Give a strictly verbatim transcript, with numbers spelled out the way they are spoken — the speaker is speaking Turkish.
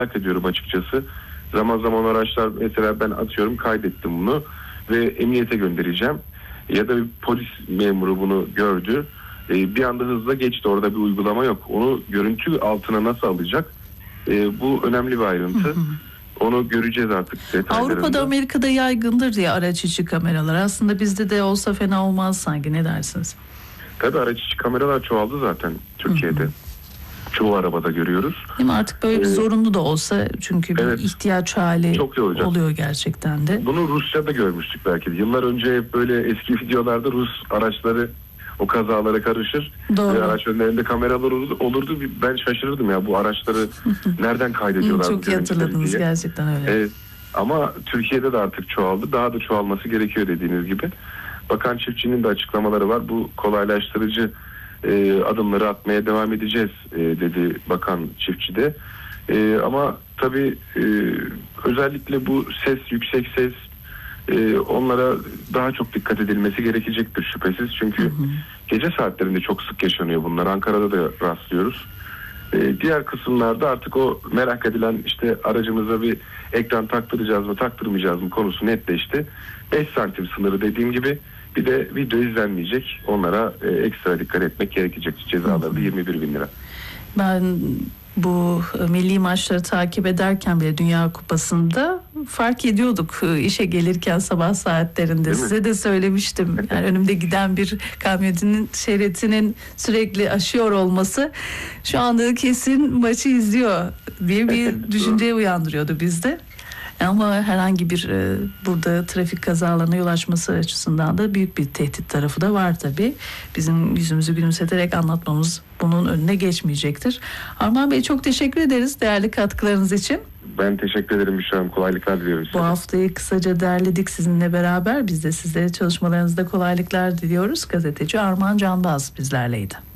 merak ediyorum açıkçası. Zaman zaman araçlar, mesela ben atıyorum kaydettim bunu ve emniyete göndereceğim. Ya da bir polis memuru bunu gördü. Ee, bir anda hızla geçti. Orada bir uygulama yok. Onu görüntü altına nasıl alacak? Ee, bu önemli bir ayrıntı. Onu göreceğiz artık detaylarında. Avrupa'da, Amerika'da yaygındır diye araç içi kameralar. Aslında bizde de olsa fena olmaz sanki. Ne dersiniz? Tabii araç içi kameralar çoğaldı zaten Türkiye'de. Hı hı. Çoğu arabada görüyoruz. Değil mi? Artık böyle bir ee, zorunlu da olsa, çünkü bir evet, ihtiyaç hali oluyor gerçekten de. Bunu Rusya'da görmüştük belki de. Yıllar önce hep böyle eski videolarda Rus araçları o kazalara karışır. Doğru. Araç önlerinde kameralar olurdu. Ben şaşırırdım ya, bu araçları nereden kaydediyorlar? Çok iyi hatırladınız, gerçekten öyle. Ee, ama Türkiye'de de artık çoğaldı. Daha da çoğalması gerekiyor dediğiniz gibi. Bakan Çiftçi'nin de açıklamaları var. Bu kolaylaştırıcı e, adımları atmaya devam edeceğiz e, dedi Bakan Çiftçi de. E, ama tabii e, özellikle bu ses, yüksek ses, e, onlara daha çok dikkat edilmesi gerekecektir şüphesiz. Çünkü hı hı, gece saatlerinde çok sık yaşanıyor bunlar. Ankara'da da rastlıyoruz. E, diğer kısımlarda artık o merak edilen, işte aracımıza bir ekran taktıracağız mı taktırmayacağız mı konusu netleşti. beş santim sınırı dediğim gibi. Bir de video izlenmeyecek. Onlara e, ekstra dikkat etmek gerekecek. Cezaları da yirmi bir bin lira. Ben bu milli maçları takip ederken bile Dünya Kupası'nda fark ediyorduk işe gelirken sabah saatlerinde. Değil Size mi? de söylemiştim. Yani önümde giden bir kamyonetin şeritinin sürekli aşıyor olması şu anda kesin maçı izliyor diye bir düşünceye uyandırıyordu bizde. Ama herhangi bir e, burada trafik kazalarına yol açması açısından da büyük bir tehdit tarafı da var tabii. Bizim yüzümüzü gülümseterek anlatmamız bunun önüne geçmeyecektir. Armağan Bey, çok teşekkür ederiz değerli katkılarınız için. Ben teşekkür ederim Büşra Hanım. Kolaylıklar diliyorum size. Bu haftayı kısaca derledik sizinle beraber. Biz de sizlere çalışmalarınızda kolaylıklar diliyoruz. Gazeteci Armağan Canbaz bizlerleydi.